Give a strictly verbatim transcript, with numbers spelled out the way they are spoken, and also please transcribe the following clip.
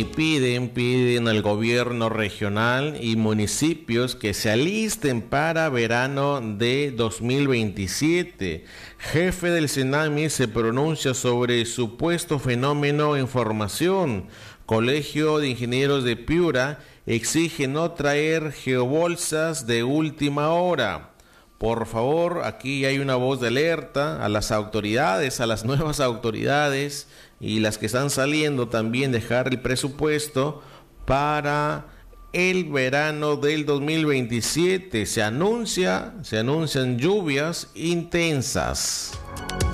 Piden, piden al gobierno regional y municipios que se alisten para verano de dos mil veintisiete. Jefe del Senami se pronuncia sobre supuesto fenómeno en formación. Colegio de Ingenieros de Piura exige no traer geobolsas de última hora. Por favor, aquí hay una voz de alerta a las autoridades, a las nuevas autoridades y las que están saliendo también, dejar el presupuesto para el verano del dos mil veintisiete. Se anuncia, se anuncian lluvias intensas.